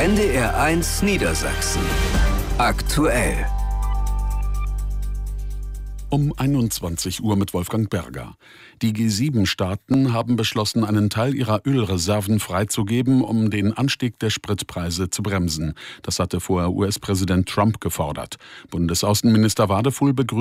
NDR1 Niedersachsen. Aktuell. Um 21 Uhr mit Wolfgang Berger. Die G7-Staaten haben beschlossen, einen Teil ihrer Ölreserven freizugeben, um den Anstieg der Spritpreise zu bremsen. Das hatte vorher US-Präsident Trump gefordert. Bundesaußenminister Wadefuhl begrüßt